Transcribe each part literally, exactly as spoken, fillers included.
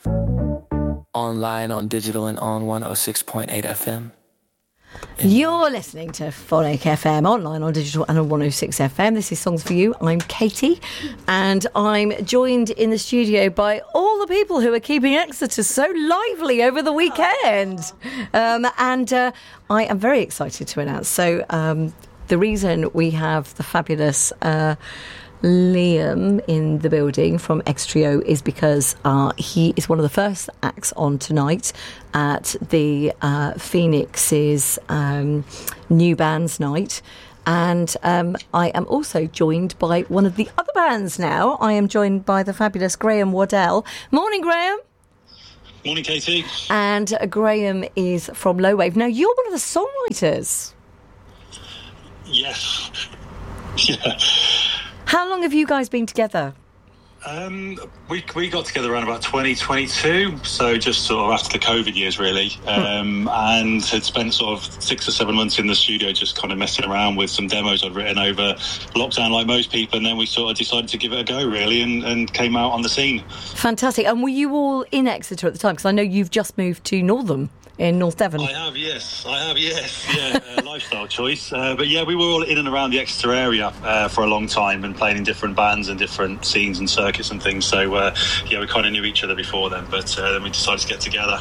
Online, on digital, and on one oh six point eight F M. You're listening to Phonic F M, online on digital and on one oh six F M. This is Songs for You. I'm Katie, and I'm joined in the studio by all the people who are keeping Exeter so lively over the weekend. Um, and uh, I am very excited to announce. So um, the reason we have the fabulous Uh, Liam in the building from X Trio is because uh, he is one of the first acts on tonight at the uh, Phoenix's um, new bands night. And um, I am also joined by one of the other bands now. I am joined by the fabulous Graham Waddell. Morning, Graham. Morning, Katie. And uh, Graham is from Low Wave. Now, you're one of the songwriters. Yes. Yeah. How long have you guys been together? Um, we we got together around about twenty twenty-two, so just sort of after the COVID years, really, um, and had spent sort of six or seven months in the studio just kind of messing around with some demos I'd written over lockdown, like most people, and then we sort of decided to give it a go, really, and, and came out on the scene. Fantastic. And were you all in Exeter at the time? Because I know you've just moved to Northam in North Devon. I have, yes. I have, yes. Yeah, uh, lifestyle choice. Uh, but yeah, we were all in and around the Exeter area uh, for a long time and playing in different bands and different scenes and circuits and things. So uh, yeah, we kind of knew each other before then, but uh, then we decided to get together.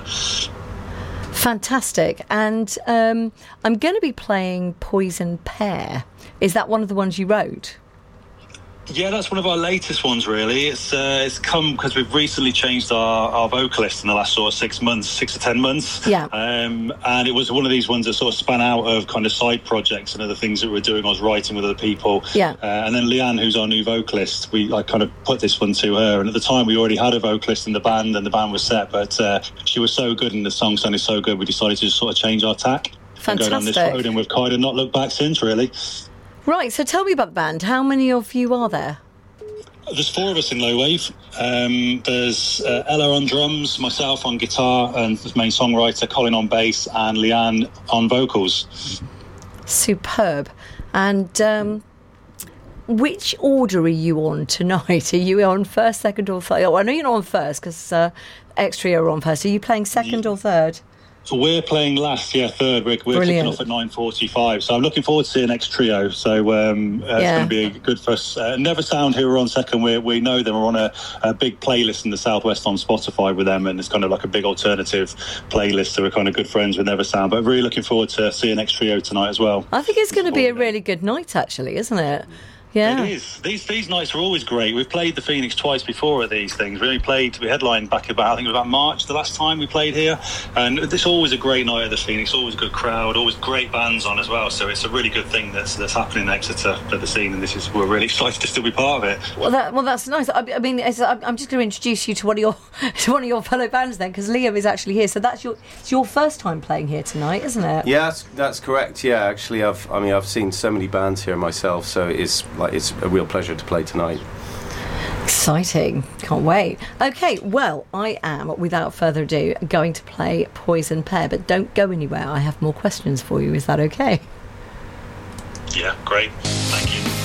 Fantastic. And um, I'm going to be playing Poison Pear. Is that one of the ones you wrote? Yeah, that's one of our latest ones, really. It's uh, it's come because we've recently changed our, our vocalist in the last sort of six months, six to ten months. Yeah. Um, and it was one of these ones that sort of span out of kind of side projects and other things that we were doing. I was writing with other people. Yeah. Uh, and then Leanne, who's our new vocalist, we I kind of put this one to her. And at the time, we already had a vocalist in the band, and the band was set. But uh, she was so good, and the song sounded so good, we decided to just sort of change our tack. Fantastic. And go down this road, and we've kind of not looked back since, really. Right, so tell me about the band. How many of you are there? There's four of us in Low Wave. Um, there's uh, Ella on drums, myself on guitar, and the main songwriter, Colin on bass, and Leanne on vocals. Superb. And um, which order are you on tonight? Are you on first, second, or third? Oh, I know you're not on first because uh, X Trio are on first. Are you playing second yeah. or third? So we're playing last, yeah, third. We're, we're kicking off at nine forty-five. So I'm looking forward to seeing X Trio. So um, uh, yeah. it's going to be good for us. Uh, Never Sound, who are on second, we we know them. We're on a, a big playlist in the Southwest on Spotify with them, and it's kind of like a big alternative playlist. So we're kind of good friends with Never Sound. But really looking forward to seeing X Trio tonight as well. I think it's going to be a really good night, actually, isn't it? Yeah. It is. These these nights are always great. We've played the Phoenix twice before at these things. We only played, we headlined back about, I think it was about March, the last time we played here. And it's always a great night at the Phoenix, always a good crowd, always great bands on as well. So it's a really good thing that's that's happening in Exeter for the scene, and this is we're really excited to still be part of it. Well, that, well that's nice. I, I mean, it's, I'm just going to introduce you to one of your to one of your fellow bands then, because Liam is actually here. So that's your it's your first time playing here tonight, isn't it? Yeah, that's, that's correct. Yeah, actually, I've I mean I've seen so many bands here myself, so it's like it's a real pleasure to play tonight. Exciting. Can't wait. Okay, well, I am, without further ado, going to play Poison Pear, but don't go anywhere. I have more questions for you. Is that okay? Yeah, great.